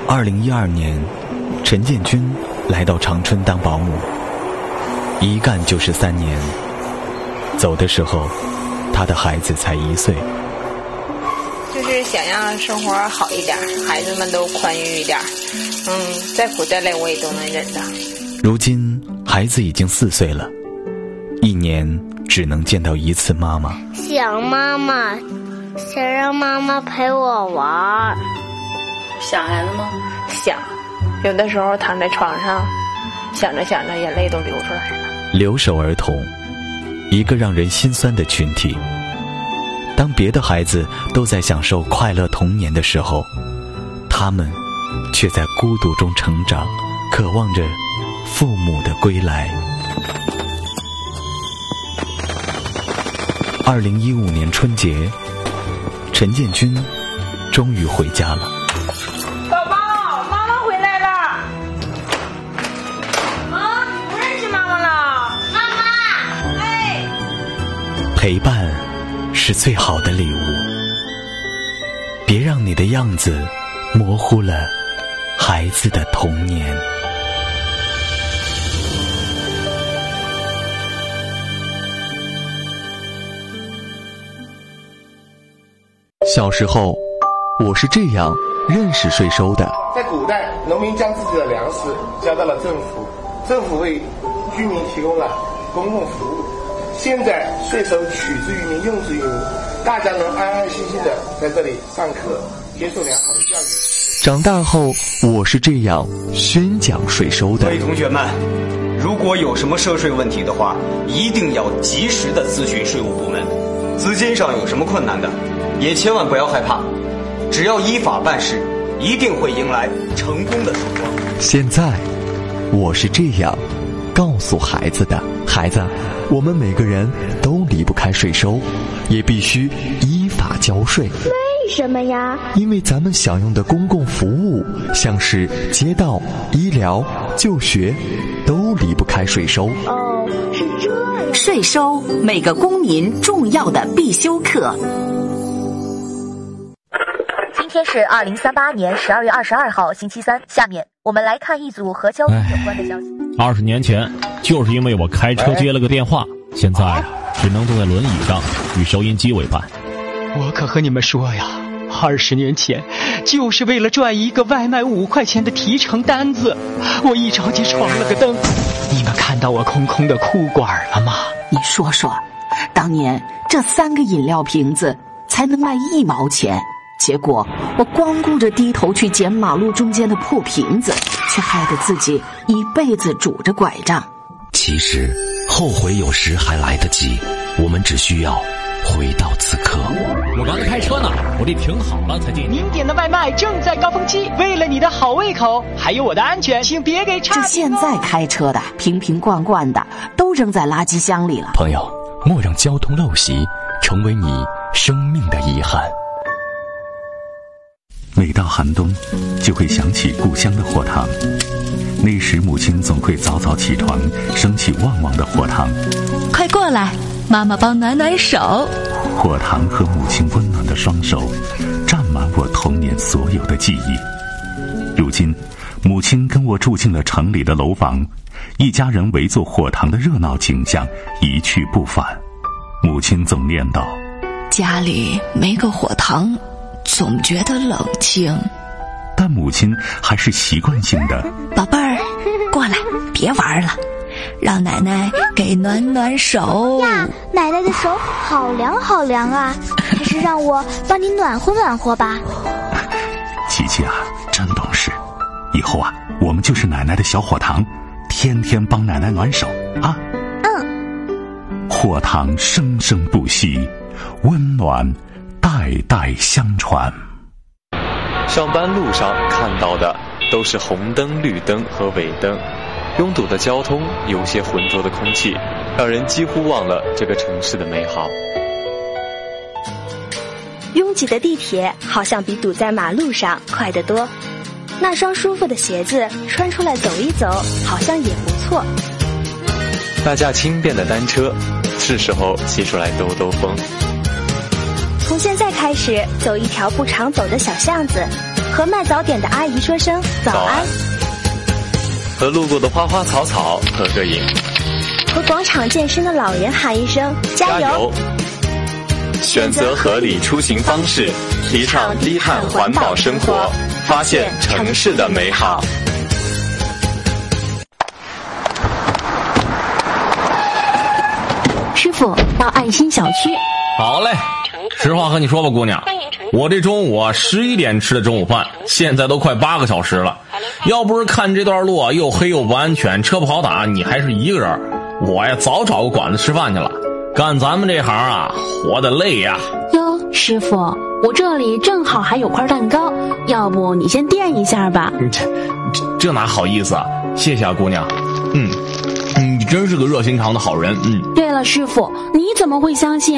2012年，陈建军来到长春当保姆，一干就是3年。走的时候，他的孩子才1岁。 就是想让生活好一点，孩子们都宽裕一点，再苦再累我也都能忍的。 如今孩子已经4岁了，1年只能见到1次妈妈。 想妈妈，想让妈妈陪我玩。 想孩子吗？想，有的时候躺在床上想着想着眼泪都流出来了。 留守儿童，一个让人心酸的群体。当别的孩子都在享受快乐童年的时候，他们却在孤独中成长，渴望着父母的归来。2015年春节，陈建军终于回家了。 宝宝，妈妈回来了。啊，你不认识妈妈了？ 妈妈， 哎， 陪伴是最好的礼物，别让你的样子模糊了孩子的童年。 小时候，我是这样认识税收的。 在古代，农民将自己的粮食交到了政府，政府为居民提供了公共服务。现在税收取之于民，用之于民，大家能安安心心的在这里上课，接受良好的教育。 长大后，我是这样宣讲税收的。 各位同学们，如果有什么涉税问题的话，一定要及时的咨询税务部门。资金上有什么困难的，也千万不要害怕，只要依法办事，一定会迎来成功的曙光。 现在，我是这样告诉孩子的：孩子，我们每个人都离不开税收，也必须依法交税。 为什么呀？ 因为咱们享用的公共服务，像是街道、医疗、就学，都离不开税收。 哦，是这样。 税收，每个公民重要的必修课。 今天是2038年12月22号星期三，下面我们来看一组和交通有关的消息。 20年前，就是因为我开车接了个电话，现在只能坐在轮椅上与收音机为伴。 我可和你们说呀，20年前就是为了赚一个外卖5块钱的提成单子，我一着急闯了个灯。你们看到我空空的裤管了吗？ 你说说，当年这3个饮料瓶子才能卖1毛钱，结果我光顾着低头去捡马路中间的破瓶子，却害得自己一辈子拄着拐杖。 其实后悔有时还来得及，我们只需要回到此刻。 我刚才开车呢，我得停好了才进。 您点的外卖正在高峰期，为了你的好胃口，还有我的安全，请别给差评。 这现在开车的瓶瓶罐罐的都扔在垃圾箱里了。 朋友，莫让交通陋习成为你生命的遗憾。 每到寒冬，就会想起故乡的火塘。那时母亲总会早早起床，升起旺旺的火塘。 快过来，妈妈帮暖暖手。 火塘和母亲温暖的双手，占满我童年所有的记忆。如今，母亲跟我住进了城里的楼房，一家人围坐火塘的热闹景象一去不返。母亲总念叨： 家里没个火塘，总觉得冷清。 但母亲还是习惯性的： 宝贝儿，过来，别玩了，让奶奶给暖暖手呀。奶奶的手好凉好凉啊，还是让我帮你暖和暖和吧。 琪琪啊，真懂事，以后啊，我们就是奶奶的小火塘，天天帮奶奶暖手啊。火塘生生不息，温暖代代相传。 上班路上看到的都是红灯、绿灯和尾灯，拥堵的交通，有些浑浊的空气，让人几乎忘了这个城市的美好。 拥挤的地铁好像比堵在马路上快得多，那双舒服的鞋子穿出来走一走，好像也不错。 那架轻便的单车，是时候骑出来兜兜风。 从现在开始，走一条不常走的小巷子， 和卖早点的阿姨说声早安， 和路过的花花草草合个影， 和广场健身的老人喊一声加油。 选择合理出行方式，提倡低碳环保生活，发现城市的美好。 师傅，到爱心小区。 好嘞，实话和你说吧，姑娘，我这中午11点吃的中午饭，现在都快8个小时了。要不是看这段路又黑又不安全，车不好打，你还是一个人，我呀早找个馆子吃饭去了。干咱们这行啊，活得累呀。 哟，师傅，我这里正好还有块蛋糕，要不你先垫一下吧。 这哪好意思啊，谢谢啊，姑娘。你真是个热心肠的好人。 对了，师傅，你怎么会相信